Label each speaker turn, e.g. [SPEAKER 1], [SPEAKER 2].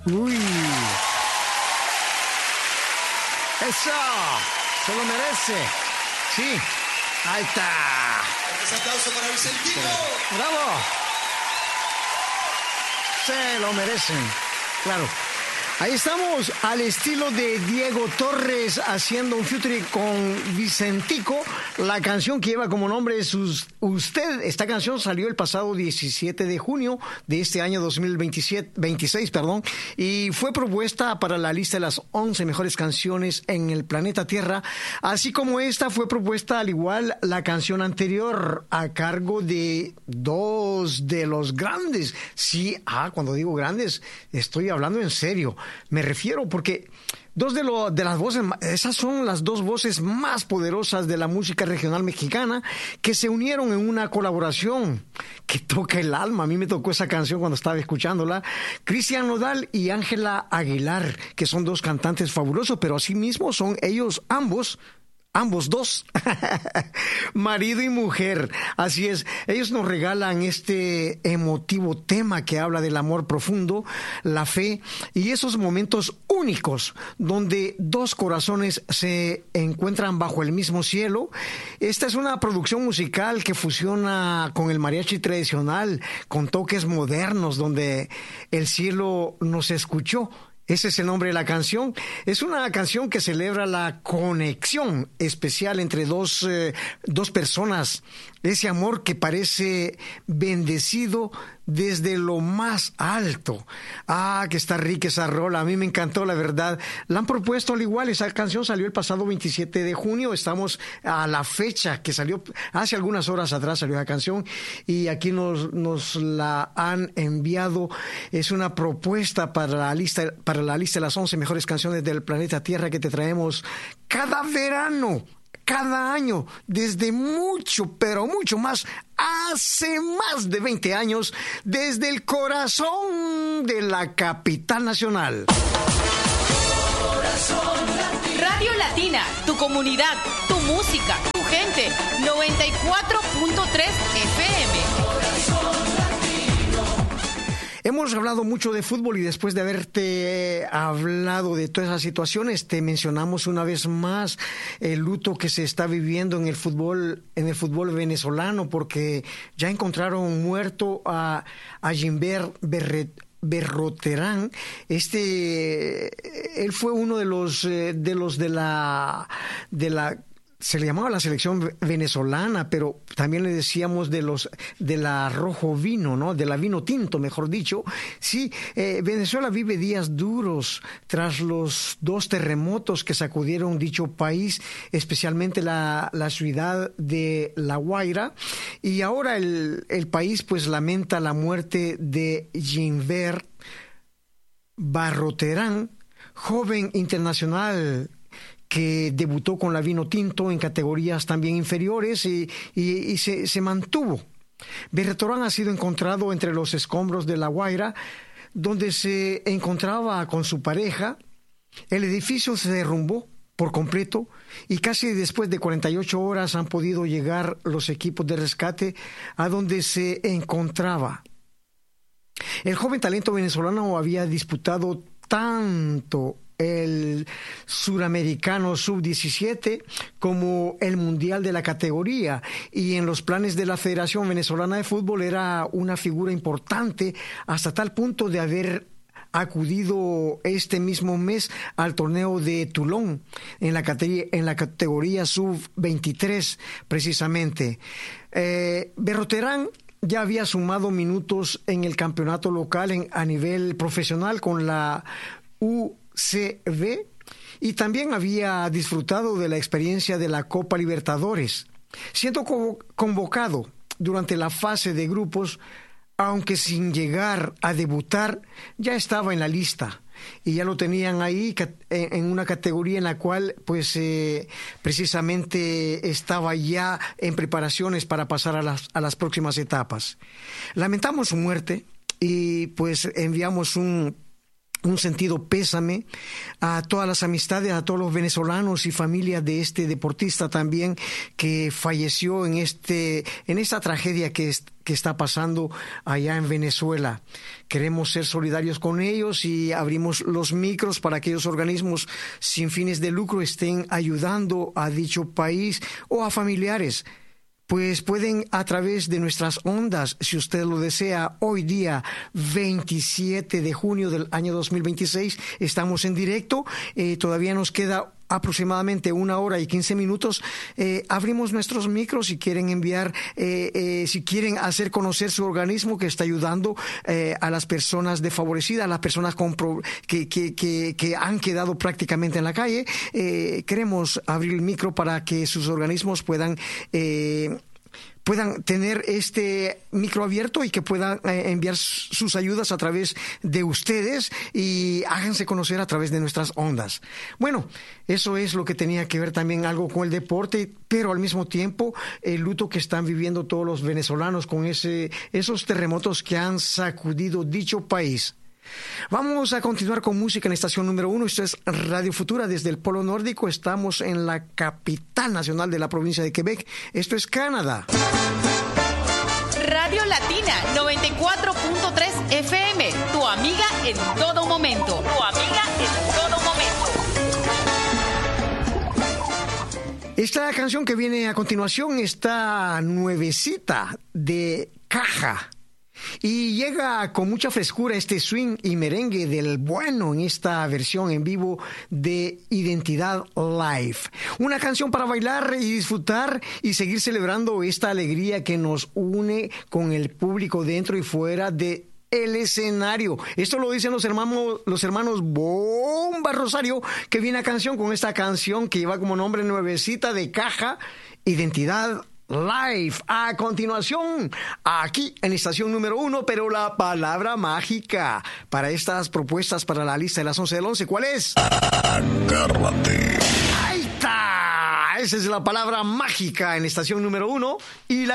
[SPEAKER 1] Uy. Eso. Se lo merece. Sí. Ahí está.
[SPEAKER 2] Un aplauso para Vicentino.
[SPEAKER 1] ¡Bravo! Se lo merecen. Claro. Ahí estamos, al estilo de Diego Torres, haciendo un featuring con Vicentico. La canción que lleva como nombre es Usted. Esta canción salió el pasado 17 de junio de este año 2026, y fue propuesta para la lista de las 11 mejores canciones en el planeta Tierra. Así como esta fue propuesta, al igual la canción anterior, a cargo de dos de los grandes. Sí, cuando digo grandes, estoy hablando en serio. Me refiero porque dos de las voces, esas son las dos voces más poderosas de la música regional mexicana que se unieron en una colaboración que toca el alma. A mí me tocó esa canción cuando estaba escuchándola. Cristian Nodal y Ángela Aguilar, que son dos cantantes fabulosos, pero asimismo son ellos ambos dos, marido y mujer. Así es, ellos nos regalan este emotivo tema que habla del amor profundo, la fe y esos momentos únicos donde dos corazones se encuentran bajo el mismo cielo. Esta es una producción musical que fusiona con el mariachi tradicional, con toques modernos, donde el cielo nos escuchó. Ese es el nombre de la canción. Es una canción que celebra la conexión especial entre dos personas. Ese amor que parece bendecido desde lo más alto. Que está rica esa rola. A mí me encantó, la verdad. La han propuesto al igual. Esa canción salió el pasado 27 de junio. Estamos a la fecha que salió. Hace algunas horas atrás salió la canción. Y aquí nos la han enviado. Es una propuesta para la lista de las 11 mejores canciones del planeta Tierra que te traemos cada verano, cada año, desde mucho, pero mucho más, hace más de 20 años, desde el corazón de la capital nacional.
[SPEAKER 3] Radio Latina, tu comunidad, tu música, tu gente, 94.3 FM.
[SPEAKER 1] Hemos hablado mucho de fútbol y después de haberte hablado de todas esas situaciones, te mencionamos una vez más el luto que se está viviendo en el fútbol venezolano, porque ya encontraron muerto a Gilbert Berroterán. Él fue uno de los de la se le llamaba la selección venezolana, pero también le decíamos de la rojo vino, ¿no? De la vino tinto, mejor dicho. Sí, Venezuela vive días duros tras los dos terremotos que sacudieron dicho país, especialmente la ciudad de La Guaira. Y ahora el país pues lamenta la muerte de Gilbert Berroterán, joven internacional que debutó con la vino tinto en categorías también inferiores y se mantuvo. Berroterán ha sido encontrado entre los escombros de La Guaira, donde se encontraba con su pareja. El edificio se derrumbó por completo y casi después de 48 horas han podido llegar los equipos de rescate a donde se encontraba. El joven talento venezolano había disputado tanto el suramericano sub-17 como el mundial de la categoría, y en los planes de la Federación Venezolana de Fútbol era una figura importante, hasta tal punto de haber acudido este mismo mes al torneo de Toulon en la categoría sub-23 precisamente. Berroterán ya había sumado minutos en el campeonato local a nivel profesional con la UCB y también había disfrutado de la experiencia de la Copa Libertadores, siendo convocado durante la fase de grupos, aunque sin llegar a debutar, ya estaba en la lista y ya lo tenían ahí en una categoría en la cual pues precisamente estaba ya en preparaciones para pasar a las próximas etapas. Lamentamos su muerte y pues enviamos un un sentido pésame a todas las amistades, a todos los venezolanos y familias de este deportista también que falleció en esta tragedia que está pasando allá en Venezuela. Queremos ser solidarios con ellos y abrimos los micros para que aquellos organismos sin fines de lucro estén ayudando a dicho país o a familiares. Pues pueden a través de nuestras ondas, si usted lo desea, hoy día 27 de junio del año 2026, estamos en directo, todavía nos queda aproximadamente 1 hora y 15 minutos. Abrimos nuestros micros si quieren enviar, si quieren hacer conocer su organismo que está ayudando a las personas desfavorecidas, a las personas que han quedado prácticamente en la calle. Queremos abrir el micro para que sus organismos puedan tener este micro abierto y que puedan enviar sus ayudas a través de ustedes y háganse conocer a través de nuestras ondas. Bueno, eso es lo que tenía que ver también algo con el deporte, pero al mismo tiempo el luto que están viviendo todos los venezolanos con esos terremotos que han sacudido dicho país. Vamos a continuar con música en estación número 1. Esto es Radio Futura desde el Polo Nórdico. Estamos en la capital nacional de la provincia de Quebec. Esto es Canadá.
[SPEAKER 3] Radio Latina 94.3 FM. Tu amiga en todo momento. Tu amiga en todo momento.
[SPEAKER 1] Esta canción que viene a continuación está nuevecita de Caja. Y llega con mucha frescura este swing y merengue del bueno en esta versión en vivo de Identidad Live. Una canción para bailar y disfrutar y seguir celebrando esta alegría que nos une con el público dentro y fuera de el escenario. Esto lo dicen los hermanos Bomba Rosario, que viene a canción con esta canción que lleva como nombre nuevecita de Caja, Identidad Live. A continuación, aquí en estación número 1, pero la palabra mágica para estas propuestas para la lista de las 11 del 11, ¿cuál es?
[SPEAKER 4] Agárrate.
[SPEAKER 1] Ahí está. Esa es la palabra mágica en estación número 1 y la